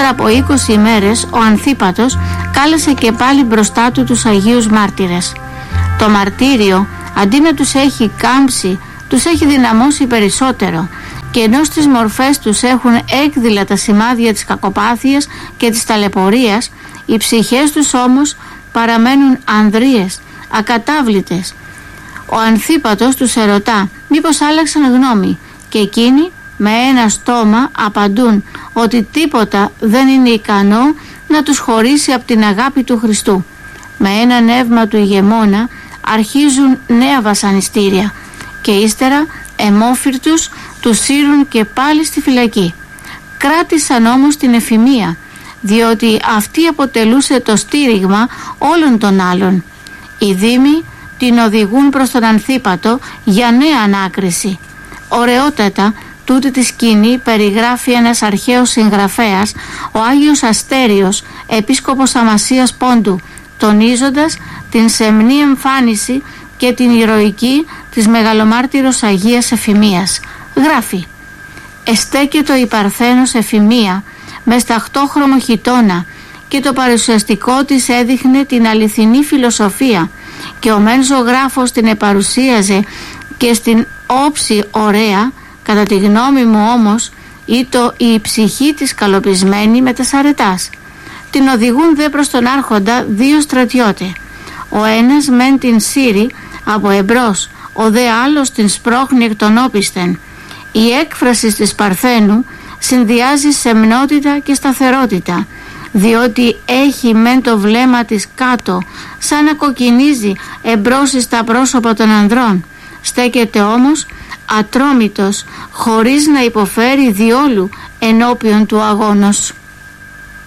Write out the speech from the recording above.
ύστερα από 20 ημέρες ο Ανθίπατος κάλεσε και πάλι μπροστά του τους Αγίους Μάρτυρες. Το μαρτύριο, αντί να τους έχει κάμψει, τους έχει δυναμώσει περισσότερο, και ενώ στις μορφές τους έχουν έκδηλα τα σημάδια της κακοπάθειας και της ταλαιπωρίας, οι ψυχές τους όμως παραμένουν ανδρείες, ακατάβλητες. Ο Ανθίπατος τους ερωτά μήπως άλλαξαν γνώμη, και εκείνοι με ένα στόμα απαντούν ότι τίποτα δεν είναι ικανό να τους χωρίσει από την αγάπη του Χριστού. Με ένα νεύμα του ηγεμόνα αρχίζουν νέα βασανιστήρια και ύστερα αιμόφυρτους τους σύρουν και πάλι στη φυλακή. Κράτησαν όμως την εφημεία, διότι αυτή αποτελούσε το στήριγμα όλων των άλλων. Οι δήμοι την οδηγούν προς τον Ανθίπατο για νέα ανάκριση. Ωραιότατα τούτη τη σκηνή περιγράφει ένας αρχαίος συγγραφέας, ο Άγιος Αστέριος, επίσκοπος Αμασίας Πόντου, τονίζοντας την σεμνή εμφάνιση και την ηρωική της μεγαλομάρτυρος Αγίας Εφημίας. Γράφει: «Εστέκετο η Παρθένος Εφημία μες στα 8χρωμο χιτώνα, και το παρουσιαστικό της έδειχνε την αληθινή φιλοσοφία, και ο μεν ζωγράφος την επαρουσίαζε και στην όψη ωραία, κατά τη γνώμη μου όμως ήτο η ψυχή της καλοπισμένη με τες αρετάς. Την οδηγούν δε προς τον άρχοντα δύο στρατιώτε. Ο ένας μεν την σύρει από εμπρός, ο δε άλλος την σπρώχνει εκ των όπισθεν. Η έκφραση της Παρθένου συνδυάζει σεμνότητα και σταθερότητα, διότι έχει μεν το βλέμμα της κάτω, σαν να κοκκινίζει εμπρός στα πρόσωπα των ανδρών. Στέκεται όμως ατρόμητος, χωρίς να υποφέρει διόλου ενώπιον του αγώνος».